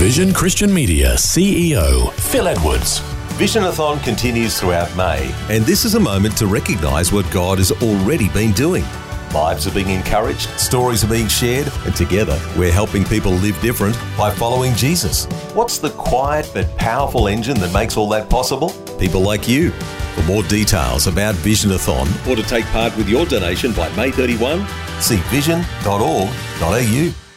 Vision Christian Media CEO Phil Edwards. Visionathon continues throughout May. And this is a moment to recognise what God has already been doing. Lives are being encouraged, stories are being shared, And together, we're helping people live different. by following Jesus. What's the quiet but powerful engine that makes all that possible? People like you. For more details about Visionathon or to take part with your donation by May 31, See vision.org.au.